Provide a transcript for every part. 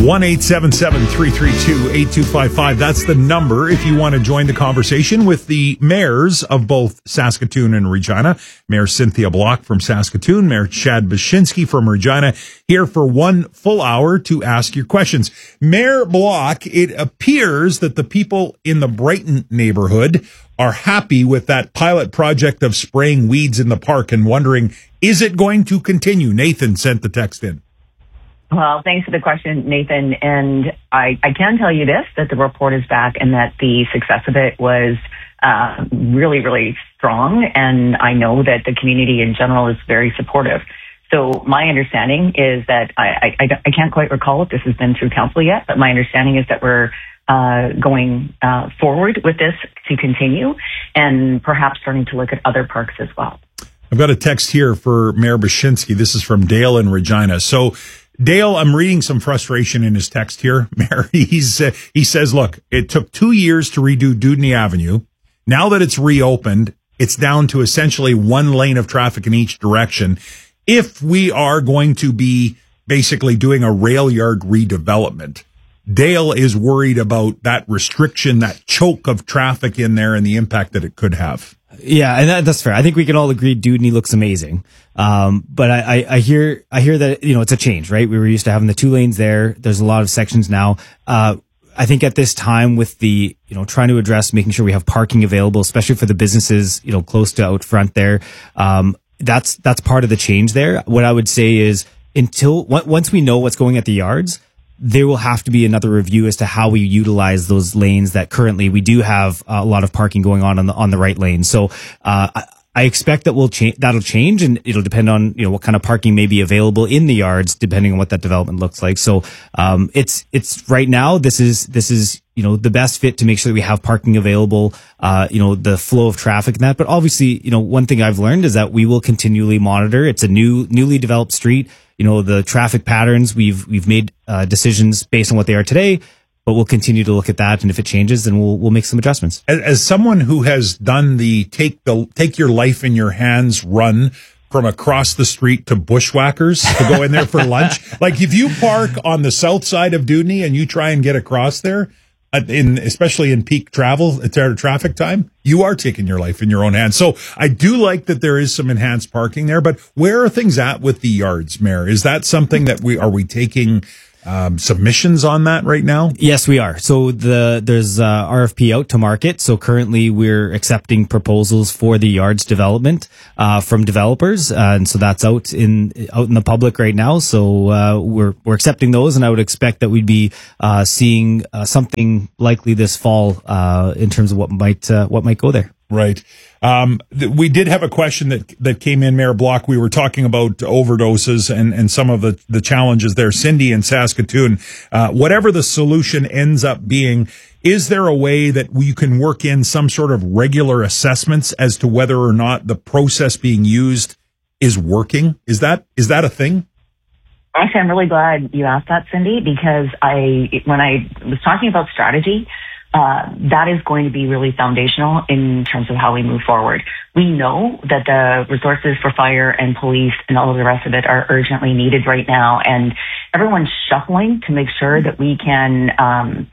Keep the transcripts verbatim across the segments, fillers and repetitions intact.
one eight seven seven, three three two, eight two five five. That's the number if you want to join the conversation with the mayors of both Saskatoon and Regina. Mayor Cynthia Block from Saskatoon, Mayor Chad Baczynski from Regina, here for one full hour to ask your questions. Mayor Block, it appears that the people in the Brighton neighborhood are happy with that pilot project of spraying weeds in the park and wondering, is it going to continue? Nathan sent the text in. Well, thanks for the question, Nathan. And I, I can tell you this, that the report is back and that the success of it was uh, really, really strong. And I know that the community in general is very supportive. So my understanding is that I, I, I can't quite recall if this has been through council yet, but my understanding is that we're uh, going uh, forward with this to continue and perhaps starting to look at other parks as well. I've got a text here for Mayor Baczynski. This is from Dale in Regina. So, Dale, I'm reading some frustration in his text here, Mayor. He's, uh, he says, look, it took two years to redo Dudney Avenue. Now that it's reopened, it's down to essentially one lane of traffic in each direction. If we are going to be basically doing a rail yard redevelopment, Dale is worried about that restriction, that choke of traffic in there and the impact that it could have. Yeah, and that, that's fair. I think we can all agree Dudney looks amazing. Um, but I, I, I hear, I hear that, you know, it's a change, right? We were used to having the two lanes there. There's a lot of sections now. Uh, I think at this time with the, you know, trying to address making sure we have parking available, especially for the businesses, you know, close to out front there. Um, that's, that's part of the change there. What I would say is until, once we know what's going at the yards, there will have to be another review as to how we utilize those lanes that currently we do have a lot of parking going on on the, on the right lane. So, uh, I, I expect that will change, that'll change and it'll depend on, you know, what kind of parking may be available in the yards, depending on what that development looks like. So, um, it's, it's right now, this is, this is, you know, the best fit to make sure that we have parking available, uh, you know, the flow of traffic and that. But obviously, you know, one thing I've learned is that we will continually monitor. It's a new, newly developed street. You know, the traffic patterns, we've, we've made, uh, decisions based on what they are today, but we'll continue to look at that. And if it changes, then we'll, we'll make some adjustments. As, as someone who has done the take the, take your life in your hands run from across the street to Bushwhackers to go in there for lunch, like if you park on the south side of Dudney and you try and get across there, in, especially in peak travel, traffic time, you are taking your life in your own hands. So I do like that there is some enhanced parking there, but where are things at with the yards, Mayor? Is that something that we, are we taking, um, submissions on that right now? Yes, we are. So the, there's uh R F P out to market. So currently we're accepting proposals for the yards development, uh, from developers. Uh, and so that's out in, out in the public right now. So, uh, we're, we're accepting those and I would expect that we'd be, uh, seeing, uh, something likely this fall, uh, in terms of what might, uh, what might go there. Right. Um, th- we did have a question that, that came in, Mayor Block. We were talking about overdoses and, and some of the, the challenges there. Cindy in Saskatoon, uh, whatever the solution ends up being, is there a way that you can work in some sort of regular assessments as to whether or not the process being used is working? Is that, is that a thing? Actually, I'm really glad you asked that, Cindy, because I, when I was talking about strategy, Uh, that is going to be really foundational in terms of how we move forward. We know that the resources for fire and police and all of the rest of it are urgently needed right now, and everyone's shuffling to make sure that we can um,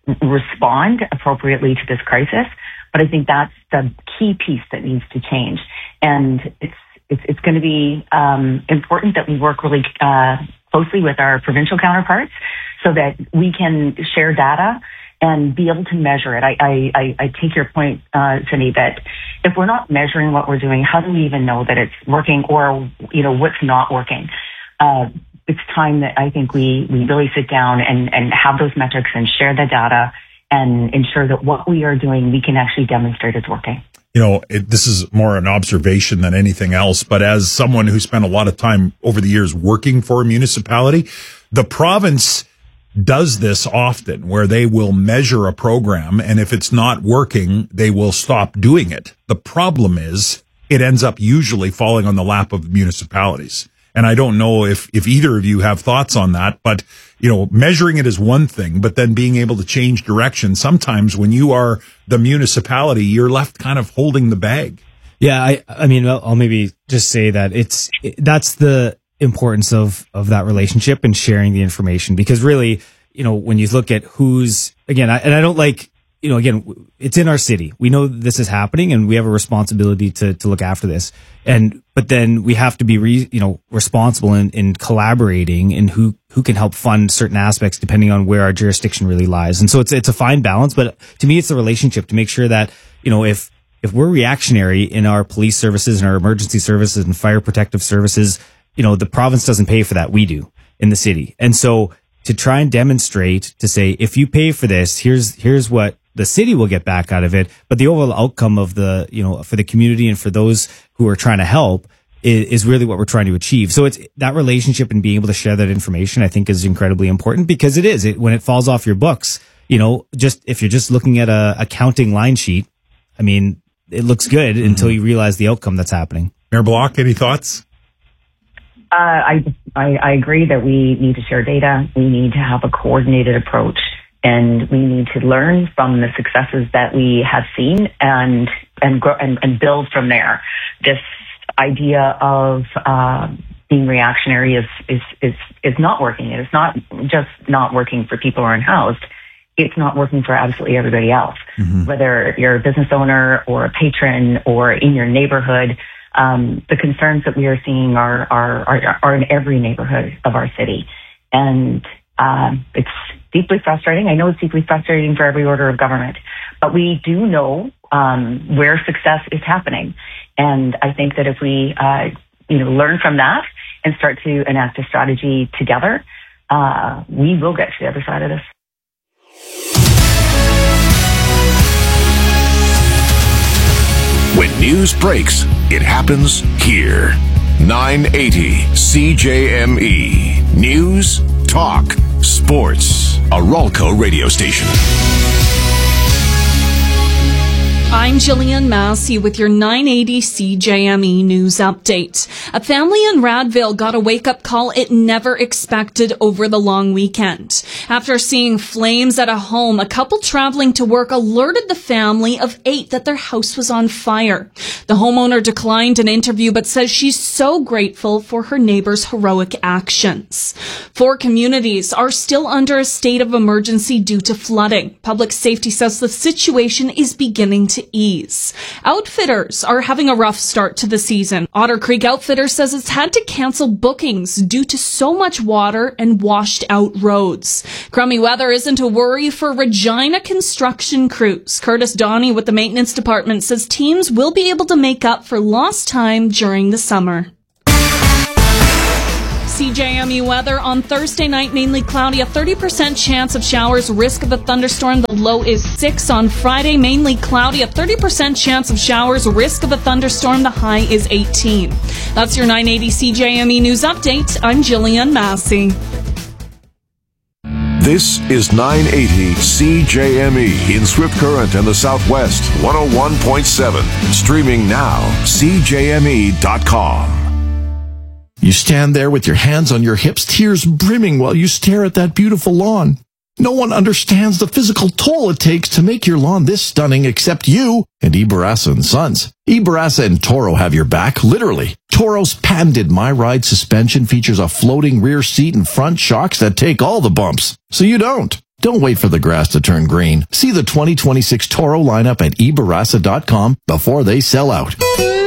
respond appropriately to this crisis. But I think that's the key piece that needs to change, and it's it's, it's going to be um, important that we work really uh, closely with our provincial counterparts so that we can share data and be able to measure it. I, I, I take your point, uh, Cindy, that if we're not measuring what we're doing, how do we even know that it's working or, you know, what's not working? Uh, it's time that I think we, we really sit down and, and have those metrics and share the data and ensure that what we are doing, we can actually demonstrate is working. You know, it, this is more an observation than anything else, but as someone who spent a lot of time over the years working for a municipality, the province does this often where they will measure a program and if it's not working, they will stop doing it. The problem is it ends up usually falling on the lap of municipalities. And I don't know if, if either of you have thoughts on that, but, you know, measuring it is one thing, but then being able to change direction. Sometimes when you are the municipality, you're left kind of holding the bag. Yeah. I, I mean, I'll, I'll maybe just say that it's, it, that's the importance of, of that relationship and sharing the information, because really, you know, when you look at who's, again, I, and I don't like, you know, again, it's in our city. We know this is happening and we have a responsibility to, to look after this. And, but then we have to be, re, you know, responsible in, in collaborating in who, who can help fund certain aspects depending on where our jurisdiction really lies. And so it's, it's a fine balance, but to me, it's the relationship to make sure that, you know, if, if we're reactionary in our police services and our emergency services and fire protective services, you know, the province doesn't pay for that. We do in the city. And so to try and demonstrate to say, if you pay for this, here's, here's what the city will get back out of it, but the overall outcome of the, you know, for the community and for those who are trying to help is, is really what we're trying to achieve. So it's that relationship and being able to share that information, I think, is incredibly important, because it is, it, when it falls off your books, you know, just if you're just looking at a accounting line sheet, I mean, it looks good mm-hmm. until you realize the outcome that's happening. Mayor Block, any thoughts? Uh, I, I I agree that we need to share data. We need to have a coordinated approach. And we need to learn from the successes that we have seen and and grow and, and build from there. This idea of uh, being reactionary is, is is is not working. It is not just not working for people who are unhoused. It's not working for absolutely everybody else. Mm-hmm. Whether you're a business owner or a patron or in your neighborhood, um, the concerns that we are seeing are are are, are in every neighborhood of our city, and um, it's deeply frustrating. I know it's deeply frustrating for every order of government, but we do know um, where success is happening. And I think that if we, uh, you know, learn from that and start to enact a strategy together, uh, we will get to the other side of this. When news breaks, it happens here. nine eighty C J M E. News, talk, sports. A Ralco radio station. I'm Jillian Massey with your nine eighty C J M E news update. A family in Radville got a wake-up call it never expected over the long weekend. After seeing flames at a home, a couple traveling to work alerted the family of eight that their house was on fire. The homeowner declined an interview but says she's so grateful for her neighbor's heroic actions. Four communities are still under a state of emergency due to flooding. Public safety says the situation is beginning to ease. Outfitters are having a rough start to the season. Otter Creek Outfitters says it's had to cancel bookings due to so much water and washed out roads. Crummy weather isn't a worry for Regina construction crews. Curtis Donnie with the maintenance department says teams will be able to make up for lost time during the summer. C J M E weather on Thursday night, mainly cloudy, a thirty percent chance of showers, risk of a thunderstorm. The low is six. On Friday, mainly cloudy, a thirty percent chance of showers, risk of a thunderstorm. The high is eighteen. That's your nine eighty C J M E news update. I'm Jillian Massey. This is nine eighty C J M E in Swift Current and the Southwest, one oh one point seven. Streaming now, C J M E dot com. You stand there with your hands on your hips, tears brimming while you stare at that beautiful lawn. No one understands the physical toll it takes to make your lawn this stunning except you and Ibarasa and Sons. Ibarasa and Toro have your back, literally. Toro's patented My Ride suspension features a floating rear seat and front shocks that take all the bumps, so you don't. Don't wait for the grass to turn green. See the twenty twenty-six Toro lineup at Ibarasa dot com before they sell out.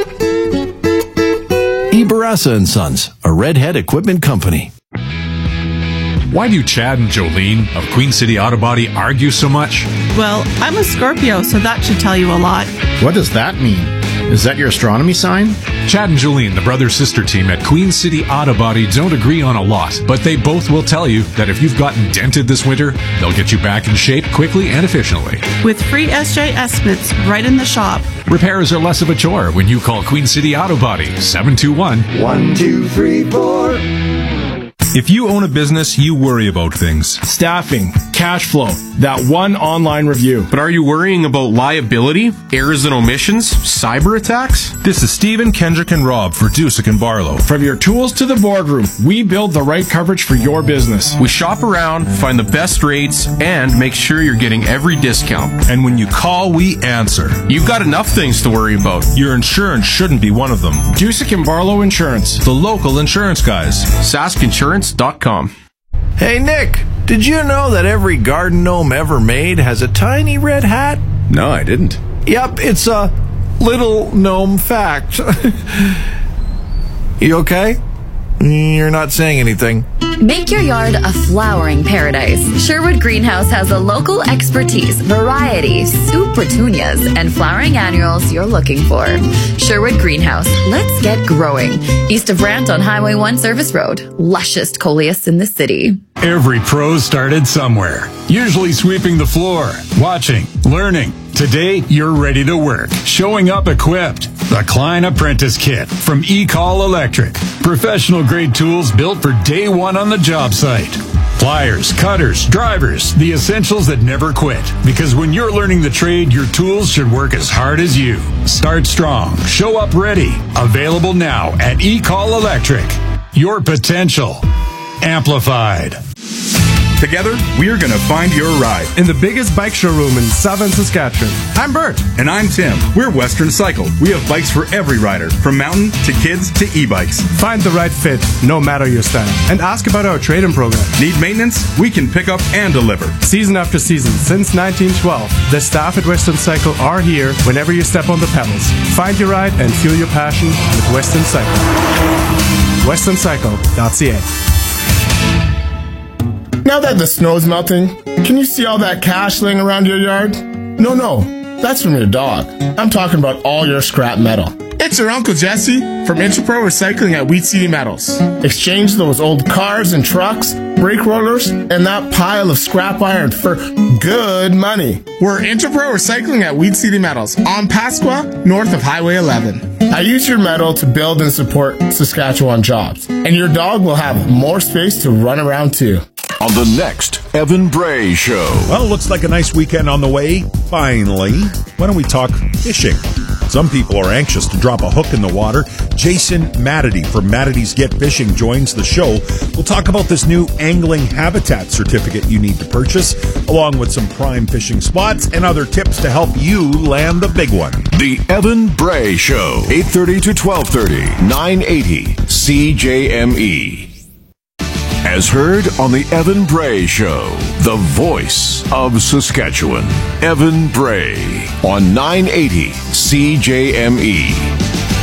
Ibarasa and Sons, a Redhead equipment company. Why do Chad and Jolene of Queen City Auto Body argue so much? Well, I'm a Scorpio, so that should tell you a lot. What does that mean? Is that your astronomy sign? Chad and Jolene, the brother-sister team at Queen City Auto Body, don't agree on a lot, but they both will tell you that if you've gotten dented this winter, they'll get you back in shape quickly and efficiently. With free S J estimates right in the shop. Repairs are less of a chore when you call Queen City Auto Body, seven two one, one two three four. If you own a business, you worry about things. Staffing, cash flow, that one online review. But are you worrying about liability, errors and omissions, cyber attacks? This is Stephen, Kendrick, and Rob for Dusick and Barlow. From your tools to the boardroom, we build the right coverage for your business. We shop around, find the best rates, and make sure you're getting every discount. And when you call, we answer. You've got enough things to worry about. Your insurance shouldn't be one of them. Dusick and Barlow Insurance. The local insurance guys. Sask Insurance dot com. Hey, Nick, Did you know that every garden gnome ever made has a tiny red hat? No, I didn't. Yep, it's a little gnome fact. You okay? You're not saying anything. Make your yard a flowering paradise. Sherwood Greenhouse has the local expertise, variety, soup petunias, and flowering annuals you're looking for. Sherwood Greenhouse, let's get growing. East of Rant on Highway one Service Road. Lushest coleus in the city. Every pro started somewhere, usually sweeping the floor, watching, learning. Today, you're ready to work, showing up equipped. The Klein Apprentice Kit from E-Call Electric. Professional grade tools built for day one on the job site. Pliers, cutters, drivers, the essentials that never quit. Because when you're learning the trade, your tools should work as hard as you. Start strong, show up ready. Available now at E-Call Electric. Your potential amplified. Together, we are going to find your ride in the biggest bike showroom in southern Saskatchewan. I'm Bert. And I'm Tim. We're Western Cycle. We have bikes for every rider, from mountain to kids to e-bikes. Find the right fit, no matter your style. And ask about our trade-in program. Need maintenance? We can pick up and deliver. Season after season, since nineteen twelve, the staff at Western Cycle are here whenever you step on the pedals. Find your ride and fuel your passion with Western Cycle. western cycle dot c a. Now that the snow's melting, can you see all that cash laying around your yard? No, no, that's from your dog. I'm talking about all your scrap metal. It's your Uncle Jesse from Interpro Recycling at Wheat City Metals. Exchange those old cars and trucks, brake rollers, and that pile of scrap iron for good money. We're Interpro Recycling at Wheat City Metals on Pasqua, north of Highway eleven. I use your metal to build and support Saskatchewan jobs, and your dog will have more space to run around too. On the next Evan Bray Show. Well, looks like a nice weekend on the way. Finally. Why don't we talk fishing? Some people are anxious to drop a hook in the water. Jason Matity from Matity's Get Fishing joins the show. We'll talk about this new angling habitat certificate you need to purchase, along with some prime fishing spots and other tips to help you land the big one. The Evan Bray Show, eight thirty to twelve thirty, nine eighty C J M E. As heard on the Evan Bray Show, the voice of Saskatchewan. Evan Bray on nine eighty C J M E.